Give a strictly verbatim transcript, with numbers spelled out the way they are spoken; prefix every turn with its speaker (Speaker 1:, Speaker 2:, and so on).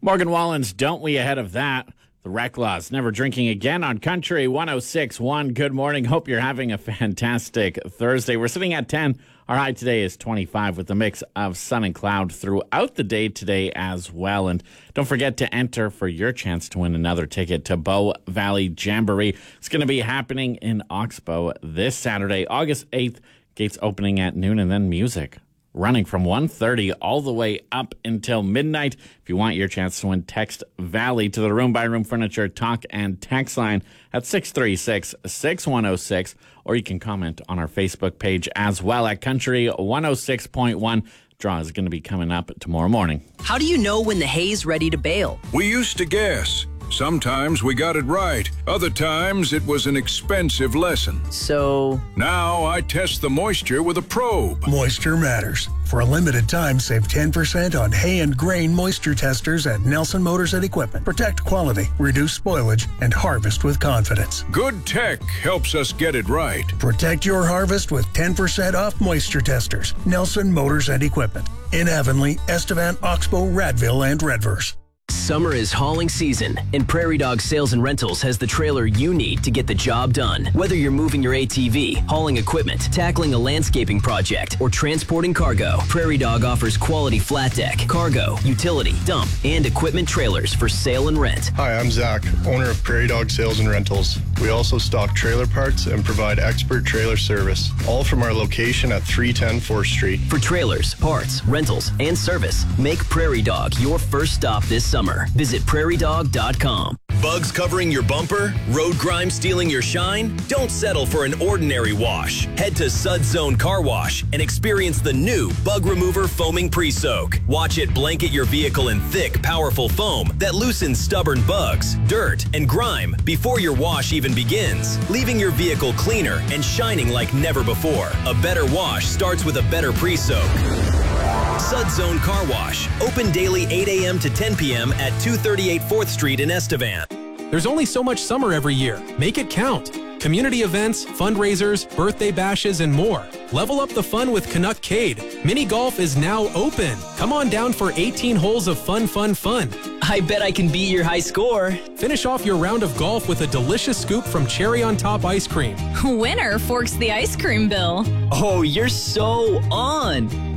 Speaker 1: Morgan Wallen's Don't We ahead of that. The Reclaws, Never Drinking Again on Country one oh six point one. Good morning. Hope you're having a fantastic Thursday. We're sitting at ten. Our high today is twenty-five with a mix of sun and cloud throughout the day today as well. And don't forget to enter for your chance to win another ticket to Bow Valley Jamboree. It's going to be happening in Oxbow this Saturday, August eighth. Gates opening at noon, and then music running from one thirty all the way up until midnight. If you want your chance to win, text Valley to the Room by Room Furniture Talk and Text line at six three six, six one oh six, or you can comment on our Facebook page as well at Country one oh six point one. Draw is going to be coming up tomorrow morning.
Speaker 2: How do you know when the hay's ready to bale?
Speaker 3: We used to guess. Sometimes we got it right. Other times it was an expensive lesson.
Speaker 2: So
Speaker 3: now I test the moisture with a probe.
Speaker 4: Moisture matters. For a limited time, save ten percent on hay and grain moisture testers at Nelson Motors and Equipment. Protect quality, reduce spoilage, and harvest with confidence.
Speaker 3: Good tech helps us get it right.
Speaker 4: Protect your harvest with ten percent off moisture testers. Nelson Motors and Equipment. In Avonlea, Estevan, Oxbow, Radville, and Redverse.
Speaker 2: Summer is hauling season, and Prairie Dog Sales and Rentals has the trailer you need to get the job done. Whether you're moving your A T V, hauling equipment, tackling a landscaping project, or transporting cargo, Prairie Dog offers quality flat deck, cargo, utility, dump, and equipment trailers for sale and rent.
Speaker 5: Hi, I'm Zach, owner of Prairie Dog Sales and Rentals. We also stock trailer parts and provide expert trailer service, all from our location at three ten fourth Street.
Speaker 2: For trailers, parts, rentals, and service, make Prairie Dog your first stop this summer. Visit prairie dog dot com.
Speaker 6: Bugs covering your bumper? Road grime stealing your shine? Don't settle for an ordinary wash. Head to Sud Zone Car Wash and experience the new Bug Remover Foaming Pre-Soak. Watch it blanket your vehicle in thick, powerful foam that loosens stubborn bugs, dirt, and grime before your wash even begins, leaving your vehicle cleaner and shining like never before. A better wash starts with a better pre-soak. Sud Zone Car Wash. Open daily eight a.m. to ten p.m. at two thirty-eight fourth Street in Estevan.
Speaker 7: There's only so much summer every year. Make it count. Community events, fundraisers, birthday bashes, and more. Level up the fun with Canuckcade. Mini golf is now open. Come on down for eighteen holes of fun, fun, fun.
Speaker 2: I bet I can beat your high score.
Speaker 7: Finish off your round of golf with a delicious scoop from Cherry on Top ice cream.
Speaker 8: Winner forks the ice cream bill.
Speaker 2: Oh, you're so on.